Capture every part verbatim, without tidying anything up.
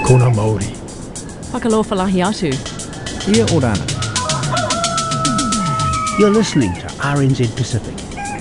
Kona Māori. Pakalofa lahi atu. Ia orana. You're listening to R N Z Pacific.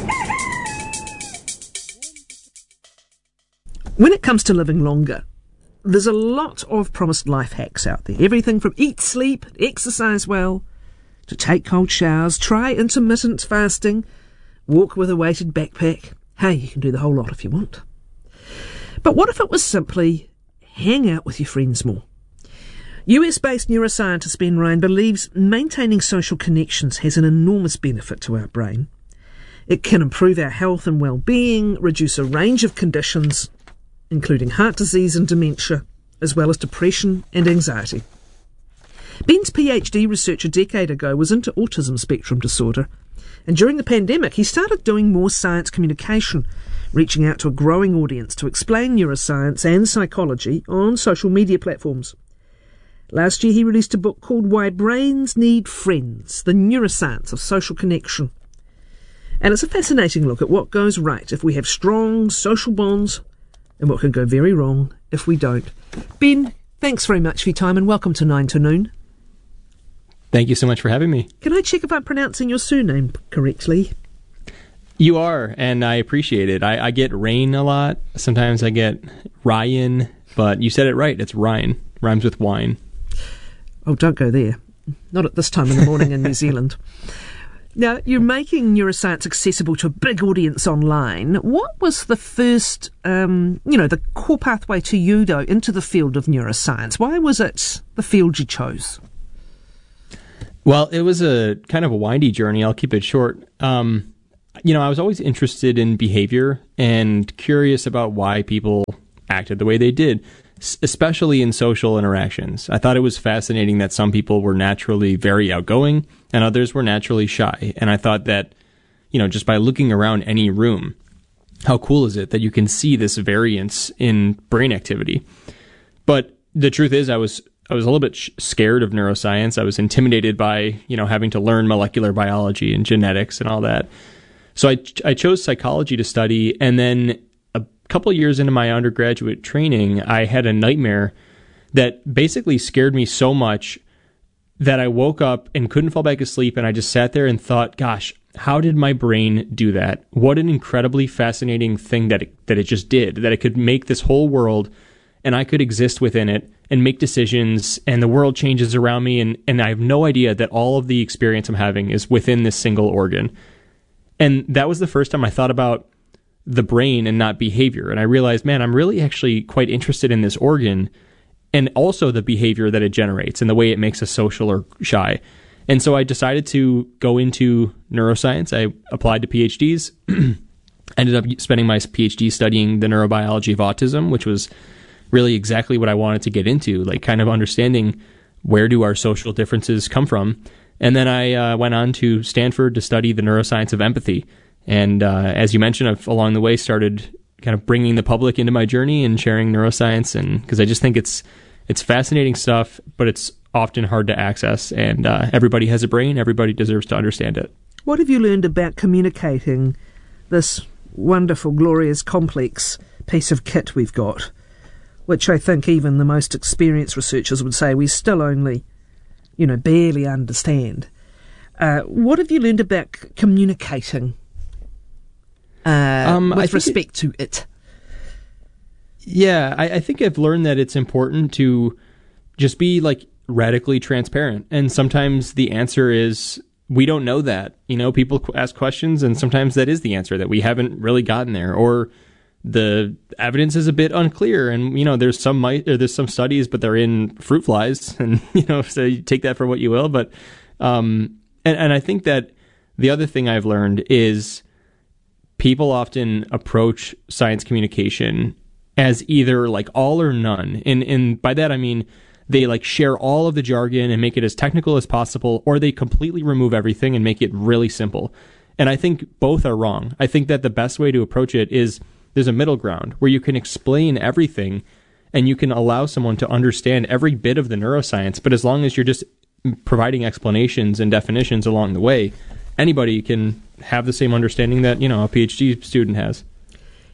When it comes to living longer, there's a lot of promised life hacks out there. Everything from eat, sleep, exercise well, to take cold showers, try intermittent fasting, walk with a weighted backpack. Hey, you can do the whole lot if you want. But what if it was simply hang out with your friends more? U S-based neuroscientist Ben Ryan believes maintaining social connections has an enormous benefit to our brain. It can improve our health and well-being, reduce a range of conditions, including heart disease and dementia, as well as depression and anxiety. Ben's PhD research a decade ago was into autism spectrum disorder, and during the pandemic he started doing more science communication, reaching out to a growing audience to explain neuroscience and psychology on social media platforms. Last year he released a book called Why Brains Need Friends, The Neuroscience of Social Connection. And it's a fascinating look at what goes right if we have strong social bonds and what can go very wrong if we don't. Ben, thanks very much for your time and welcome to Nine to Noon. Thank you so much for having me. Can I check if I'm pronouncing your surname correctly? You are, and I appreciate it. I, I get Rain a lot. Sometimes I get Ryan, but you said it right. It's Ryan. Rhymes with wine. Oh, don't go there. Not at this time in the morning in New Zealand. Now, you're making neuroscience accessible to a big audience online. What was the first, um, you know, the core pathway to you, though, into the field of neuroscience? Why was it the field you chose? Well, it was a kind of a windy journey. I'll keep it short. Um, you know, I was always interested in behavior and curious about why people acted the way they did, especially in social interactions. I thought it was fascinating that some people were naturally very outgoing and others were naturally shy. And I thought that, you know, just by looking around any room, how cool is it that you can see this variance in brain activity? But the truth is I was I was a little bit sh- scared of neuroscience. I was intimidated by, you know, having to learn molecular biology and genetics and all that. So I, ch- I chose psychology to study, and then a couple of years into my undergraduate training, I had a nightmare that basically scared me so much that I woke up and couldn't fall back asleep, and I just sat there and thought, gosh, how did my brain do that? What an incredibly fascinating thing that it, that it just did, that it could make this whole world, and I could exist within it and make decisions, and the world changes around me, and, and I have no idea that all of the experience I'm having is within this single organ. And that was the first time I thought about the brain and not behavior. And I realized, man, I'm really actually quite interested in this organ and also the behavior that it generates and the way it makes us social or shy. And so I decided to go into neuroscience. I applied to PhDs, ended up spending my PhD studying the neurobiology of autism, which was really exactly what I wanted to get into, like kind of understanding where do our social differences come from. And then I uh, went on to Stanford to study the neuroscience of empathy. And uh, as you mentioned, I've along the way started kind of bringing the public into my journey and sharing neuroscience, and because I just think it's it's fascinating stuff, but it's often hard to access. And uh, everybody has a brain. Everybody deserves to understand it. What have you learned about communicating this wonderful, glorious, complex piece of kit we've got, which I think even the most experienced researchers would say we still only, you know, barely understand? Uh, what have you learned about c- communicating uh, um, with respect it, to it? Yeah, I, I think I've learned that it's important to just be, like, radically transparent. And sometimes the answer is, we don't know that. You know, people ask questions, and sometimes that is the answer, that we haven't really gotten there. Or the evidence is a bit unclear, and you know there's some might or there's some studies, but they're in fruit flies, and you know so you take that for what you will. But um, and and I think that the other thing I've learned is people often approach science communication as either like all or none, and and by that I mean they like share all of the jargon and make it as technical as possible, or they completely remove everything and make it really simple. And I think both are wrong. I think that the best way to approach it is there's a middle ground where you can explain everything and you can allow someone to understand every bit of the neuroscience, but as long as you're just providing explanations and definitions along the way, anybody can have the same understanding that, you know, a PhD student has.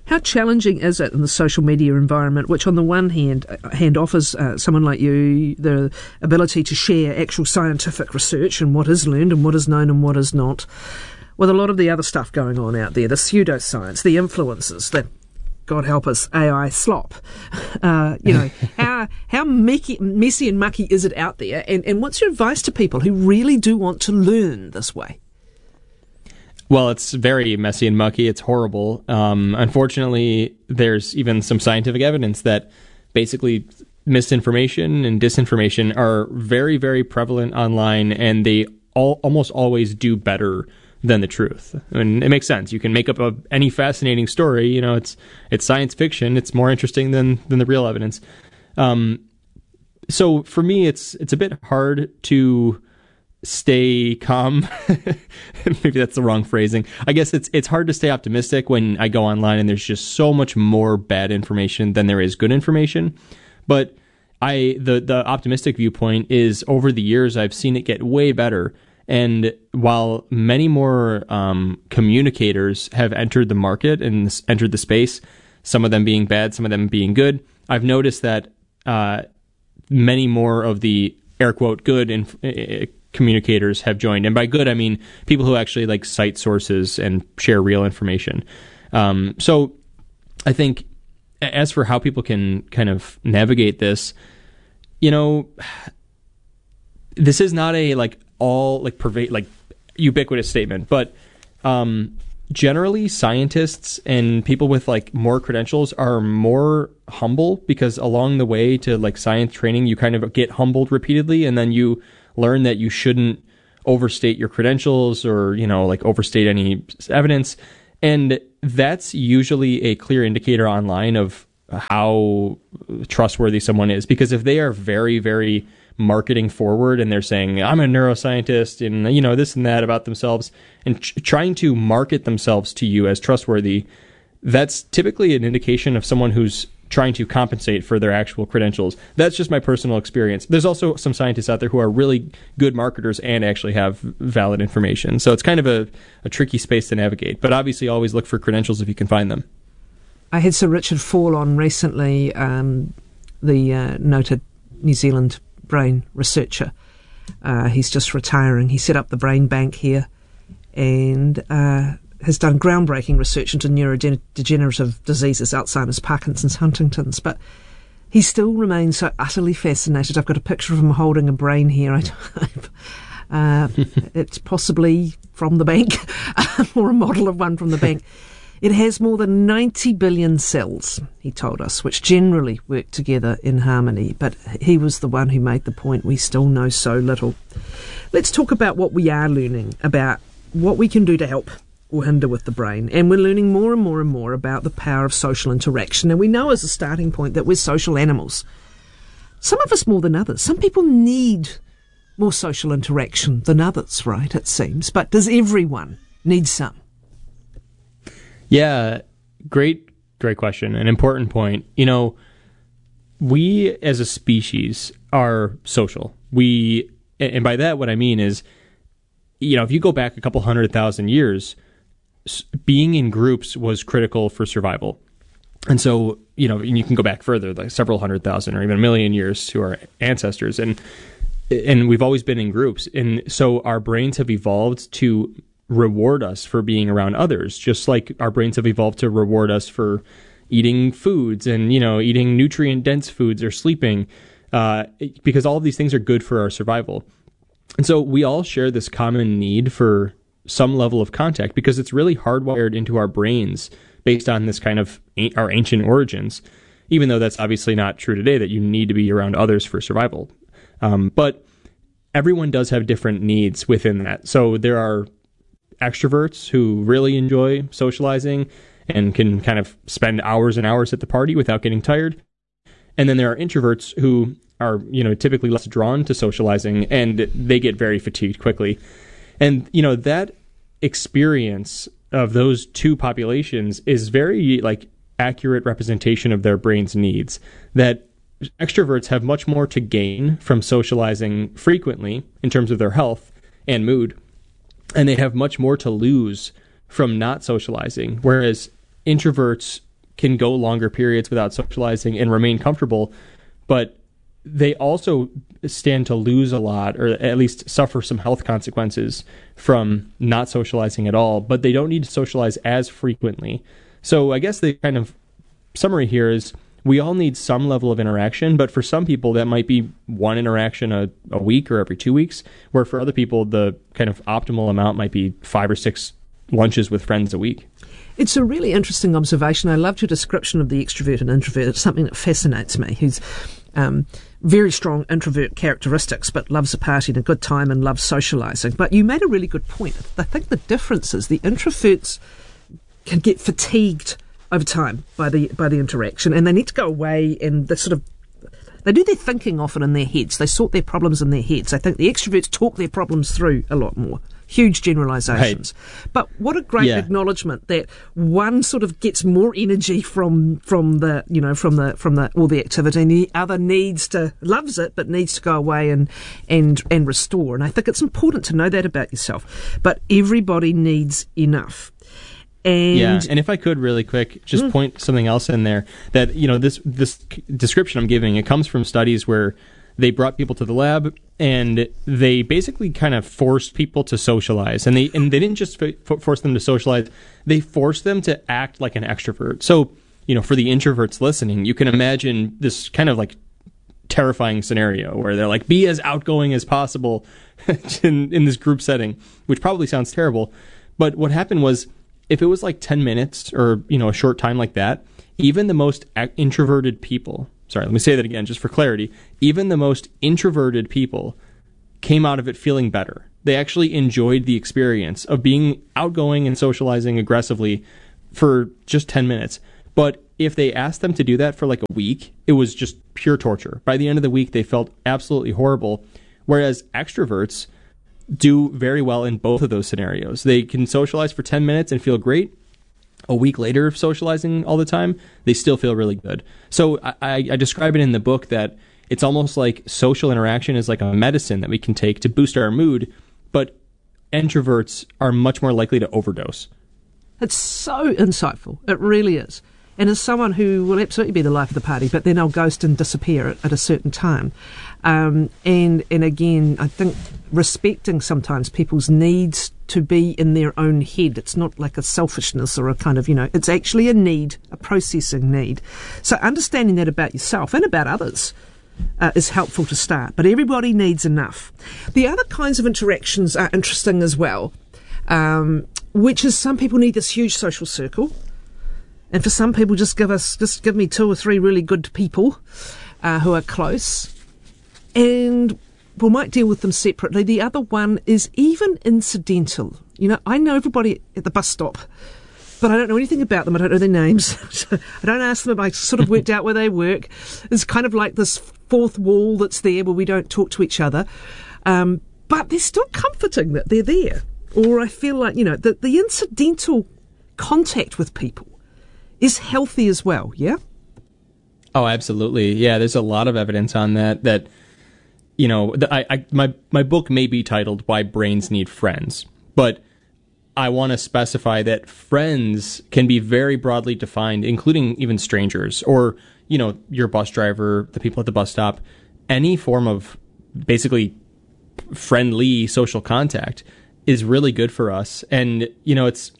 How challenging is it in the social media environment, which on the one hand hand offers uh, someone like you the ability to share actual scientific research and what is learned and what is known and what is not, with a lot of the other stuff going on out there, the pseudoscience, the influences, the, God help us, A I slop. Uh, you know, how how messy, messy and mucky is it out there? And, and what's your advice to people who really do want to learn this way? Well, it's very messy and mucky. It's horrible. Um, unfortunately, there's even some scientific evidence that basically misinformation and disinformation are very, very prevalent online, and they all, almost always do better than the truth. And it makes sense. You can make up a, any fascinating story. You know, it's it's science fiction. It's more interesting than than the real evidence. Um, so for me, it's it's a bit hard to stay calm. Maybe that's the wrong phrasing. I guess it's it's hard to stay optimistic when I go online and there's just so much more bad information than there is good information. But I the the optimistic viewpoint is, over the years I've seen it get way better. And while many more um, communicators have entered the market and s- entered the space, some of them being bad, some of them being good, I've noticed that uh, many more of the air quote good inf- uh, communicators have joined. And by good, I mean people who actually like cite sources and share real information. Um, so I think as for how people can kind of navigate this, you know, this is not a like all like pervade like ubiquitous statement, but um, generally scientists and people with like more credentials are more humble, because along the way to like science training, you kind of get humbled repeatedly, and then you learn that you shouldn't overstate your credentials or, you know, like overstate any evidence. And that's usually a clear indicator online of how trustworthy someone is, because if they are very, very marketing forward and they're saying, I'm a neuroscientist and, you know, this and that about themselves, and ch- trying to market themselves to you as trustworthy, that's typically an indication of someone who's trying to compensate for their actual credentials. That's just my personal experience. There's also some scientists out there who are really good marketers and actually have valid information. So it's kind of a, a tricky space to navigate, but obviously always look for credentials if you can find them. I had Sir Richard Fall on recently, um, the uh, noted New Zealand brain researcher. Uh, he's just retiring. He set up the Brain Bank here and uh, has done groundbreaking research into neurodegenerative diseases, Alzheimer's, Parkinson's, Huntington's, but he still remains so utterly fascinated. I've got a picture of him holding a brain here. I don't, uh, it's possibly from the bank, or a model of one from the bank. It has more than ninety billion cells, he told us, which generally work together in harmony. But he was the one who made the point we still know so little. Let's talk about what we are learning, about what we can do to help or hinder with the brain. And we're learning more and more and more about the power of social interaction. And we know as a starting point that we're social animals. Some of us more than others. Some people need more social interaction than others, right, it seems. But does everyone need some? Yeah, great, great question. An important point. You know, we as a species are social. We, and by that what I mean is, you know, if you go back a couple hundred thousand years, being in groups was critical for survival. And so, you know, and you can go back further, like several hundred thousand or even a million years to our ancestors. And and we've always been in groups. And so our brains have evolved to reward us for being around others, just like our brains have evolved to reward us for eating foods and, you know, eating nutrient-dense foods or sleeping, uh, because all of these things are good for our survival. And so we all share this common need for some level of contact, because it's really hardwired into our brains based on this kind of our ancient origins, even though that's obviously not true today, that you need to be around others for survival. Um, but everyone does have different needs within that. So there are extroverts who really enjoy socializing and can kind of spend hours and hours at the party without getting tired. And then there are introverts who are, you know, typically less drawn to socializing, and they get very fatigued quickly. And, you know, that experience of those two populations is very, like, accurate representation of their brain's needs. That extroverts have much more to gain from socializing frequently in terms of their health and mood, and they have much more to lose from not socializing, whereas introverts can go longer periods without socializing and remain comfortable, but they also stand to lose a lot, or at least suffer some health consequences from not socializing at all, but they don't need to socialize as frequently. So I guess the kind of summary here is we all need some level of interaction, but for some people that might be one interaction a, a week or every two weeks, where for other people the kind of optimal amount might be five or six lunches with friends a week. It's a really interesting observation. I loved your description of the extrovert and introvert. It's something that fascinates me. He's um, very strong introvert characteristics, but loves a party and a good time and loves socialising. But you made a really good point. I think the difference is the introverts can get fatigued over time by the by the interaction, and they need to go away and they sort of they do their thinking often in their heads. They sort their problems in their heads. I think the extroverts talk their problems through a lot more. Huge generalisations. Right. But what a great yeah. acknowledgement that one sort of gets more energy from from the you know from the from the all the activity, and the other needs to loves it but needs to go away and and and restore. And I think it's important to know that about yourself. But everybody needs enough. And yeah, and if I could really quick, just mm. point something else in there that, you know, this this description I'm giving, it comes from studies where they brought people to the lab and they basically kind of forced people to socialize. And they and they didn't just f- force them to socialize, they forced them to act like an extrovert. So, you know, for the introverts listening, you can imagine this kind of like terrifying scenario where they're like, be as outgoing as possible in, in this group setting, which probably sounds terrible. But what happened was, if it was like ten minutes or, you know, a short time like that, even the most introverted people, sorry, let me say that again just for clarity, even the most introverted people came out of it feeling better. They actually enjoyed the experience of being outgoing and socializing aggressively for just ten minutes. But if they asked them to do that for like a week, it was just pure torture. By the end of the week, they felt absolutely horrible. Whereas extroverts do very well in both of those scenarios. They can socialize for ten minutes and feel great. A week later of socializing all the time, they still feel really good. So I, I, I describe it in the book that it's almost like social interaction is like a medicine that we can take to boost our mood, but introverts are much more likely to overdose. It's so insightful. It really is. And as someone who will absolutely be the life of the party, but then I'll ghost and disappear at, at a certain time. Um, and, and again, I think respecting sometimes people's needs to be in their own head. It's not like a selfishness or a kind of, you know, it's actually a need, a processing need. So understanding that about yourself and about others uh, is helpful to start. But everybody needs enough. The other kinds of interactions are interesting as well, um, which is some people need this huge social circle. And for some people, just give us, just give me two or three really good people uh, who are close, and we might deal with them separately. The other one is even incidental. You know, I know everybody at the bus stop, but I don't know anything about them. I don't know their names. I don't ask them. I sort of worked out where they work. It's kind of like this fourth wall that's there where we don't talk to each other. Um, but they're still comforting that they're there. Or I feel like, you know, the, the incidental contact with people is healthy as well, yeah? Oh, absolutely. Yeah, there's a lot of evidence on that, that, you know, the, I, I, my, my book may be titled Why Brains Need Friends, but I want to specify that friends can be very broadly defined, including even strangers or, you know, your bus driver, the people at the bus stop, any form of basically friendly social contact is really good for us. And, you know, it's,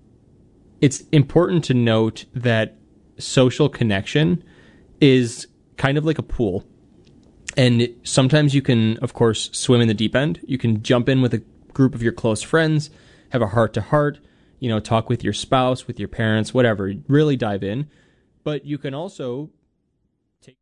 It's important to note that social connection is kind of like a pool. And sometimes you can, of course, swim in the deep end. You can jump in with a group of your close friends, have a heart-to-heart, you know, talk with your spouse, with your parents, whatever. Really dive in. But you can also take...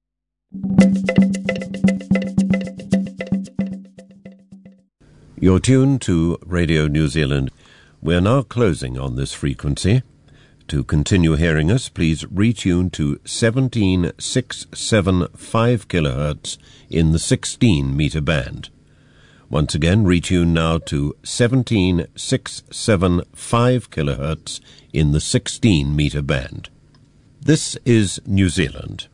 You're tuned to Radio New Zealand. We're now closing on this frequency. To continue hearing us, please retune to seventeen six seven five kilohertz in the sixteen meter band. Once again, retune now to seventeen six seven five kilohertz in the sixteen meter band. This is New Zealand.